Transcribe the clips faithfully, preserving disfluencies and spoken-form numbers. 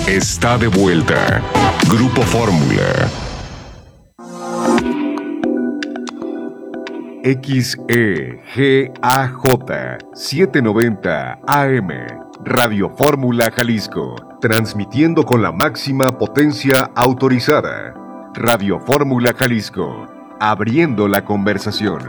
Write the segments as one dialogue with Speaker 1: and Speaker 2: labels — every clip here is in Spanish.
Speaker 1: está de vuelta. Grupo Fórmula. X E G A J setecientos noventa A M, Radio Fórmula Jalisco, transmitiendo con la máxima potencia autorizada. Radio Fórmula Jalisco, abriendo la conversación.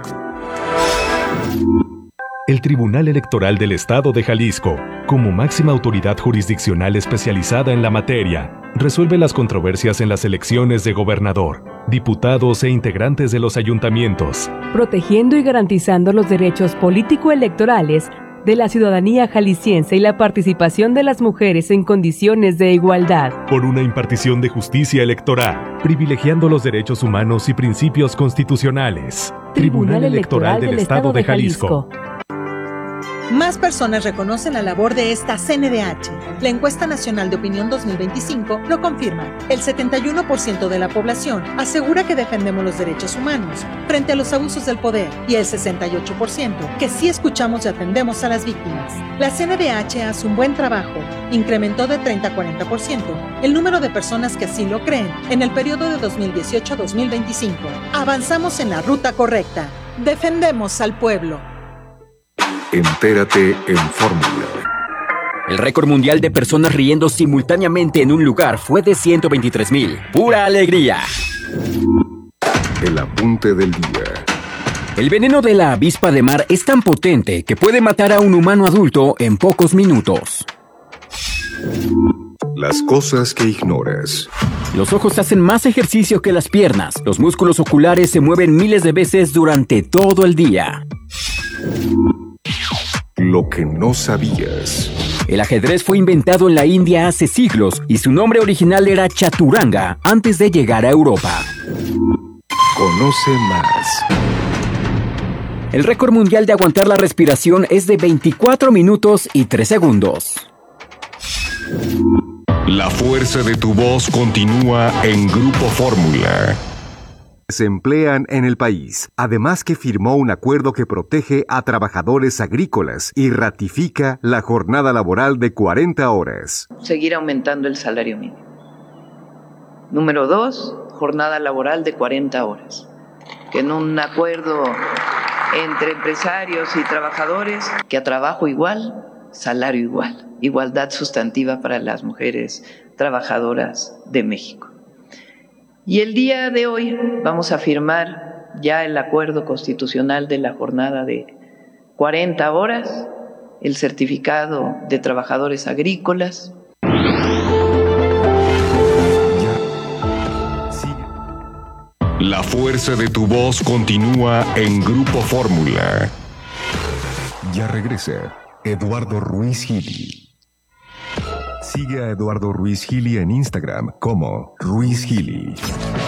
Speaker 2: El Tribunal Electoral del Estado de Jalisco, como máxima autoridad jurisdiccional especializada en la materia, resuelve las controversias en las elecciones de gobernador, diputados e integrantes de los ayuntamientos,
Speaker 3: protegiendo y garantizando los derechos político-electorales de la ciudadanía jalisciense y la participación de las mujeres en condiciones de igualdad.
Speaker 2: Por una impartición de justicia electoral, privilegiando los derechos humanos y principios constitucionales.
Speaker 3: Tribunal, Tribunal Electoral, Electoral del, del Estado de Jalisco.
Speaker 4: Más personas reconocen la labor de esta C N D H. La encuesta nacional de opinión dos mil veinticinco lo confirma. El setenta y uno por ciento de la población asegura que defendemos los derechos humanos frente a los abusos del poder y el sesenta y ocho por ciento que sí escuchamos y atendemos a las víctimas. La C N D H hace un buen trabajo. Incrementó de treinta a cuarenta por ciento el número de personas que así lo creen en el periodo de dos mil dieciocho a dos mil veinticinco. Avanzamos en la ruta correcta. Defendemos al pueblo.
Speaker 1: Entérate en Fórmula.
Speaker 5: El récord mundial de personas riendo simultáneamente en un lugar fue de ciento veintitrés mil. ¡Pura alegría!
Speaker 1: El apunte del día.
Speaker 5: El veneno de la avispa de mar es tan potente que puede matar a un humano adulto en pocos minutos.
Speaker 1: Las cosas que ignoras.
Speaker 5: Los ojos hacen más ejercicio que las piernas. Los músculos oculares se mueven miles de veces durante todo el día.
Speaker 1: Lo que no sabías.
Speaker 5: El ajedrez fue inventado en la India hace siglos y su nombre original era chaturanga antes de llegar a Europa.
Speaker 1: Conoce más.
Speaker 5: El récord mundial de aguantar la respiración es de veinticuatro minutos y tres segundos.
Speaker 1: La fuerza de tu voz continúa en Grupo Fórmula.
Speaker 6: Se emplean en el país, además que firmó un acuerdo que protege a trabajadores agrícolas y ratifica la jornada laboral de cuarenta horas.
Speaker 7: Seguir aumentando el salario mínimo. Número dos, jornada laboral de cuarenta horas. Que en un acuerdo entre empresarios y trabajadores, que a trabajo igual, salario igual. Igualdad sustantiva para las mujeres trabajadoras de México. Y el día de hoy vamos a firmar ya el acuerdo constitucional de la jornada de cuarenta horas, el certificado de trabajadores agrícolas.
Speaker 1: La fuerza de tu voz continúa en Grupo Fórmula. Ya regresa Eduardo Ruiz Gili. Sigue a Eduardo Ruiz Gili en Instagram como Ruiz Gili.